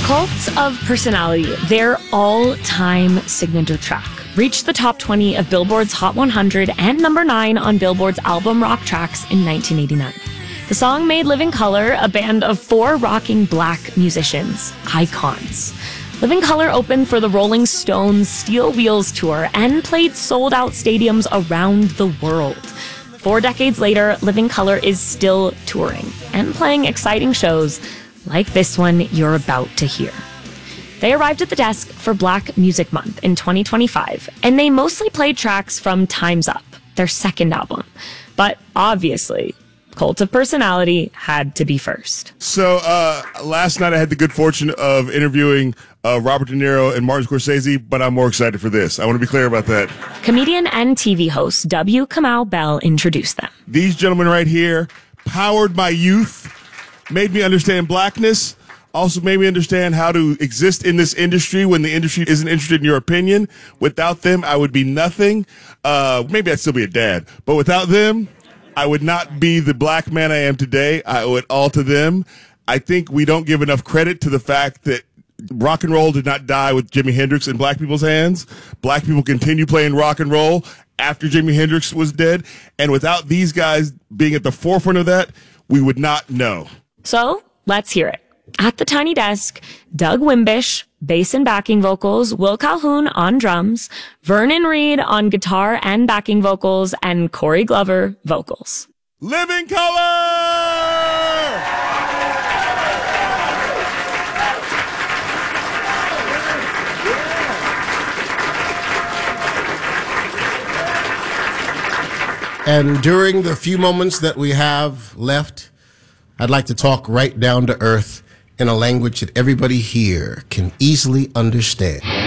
Cult of Personality, their all-time signature track, reached the top 20 of Billboard's Hot 100 and number 9 on Billboard's album Rock Tracks in 1989. The song made Living Colour a band of 4 rocking black musicians, icons. Living Colour opened for the Rolling Stones' Steel Wheels tour and played sold-out stadiums around the world. 4 decades later, Living Colour is still touring and playing exciting shows like this one you're about to hear. They arrived at the desk for Black Music Month in 2025, and they mostly played tracks from Time's Up, their second album. But obviously, Cult of Personality had to be first. So last night I had the good fortune of interviewing Robert De Niro and Martin Scorsese, but I'm more excited for this. I want to be clear about that. Comedian and TV host W. Kamau Bell introduced them. These gentlemen right here powered my youth, made me understand blackness, also made me understand how to exist in this industry when the industry isn't interested in your opinion. Without them, I would be nothing. Maybe I'd still be a dad, but without them, I would not be the black man I am today. I owe it all to them. I think we don't give enough credit to the fact that rock and roll did not die with Jimi Hendrix in black people's hands. Black people continue playing rock and roll after Jimi Hendrix was dead. And without these guys being at the forefront of that, we would not know. So let's hear it. At the tiny desk, Doug Wimbish, bass and backing vocals, Will Calhoun on drums, Vernon Reid on guitar and backing vocals, and Corey Glover vocals. Living Colour! And during the few moments that we have left, I'd like to talk right down to earth in a language that everybody here can easily understand.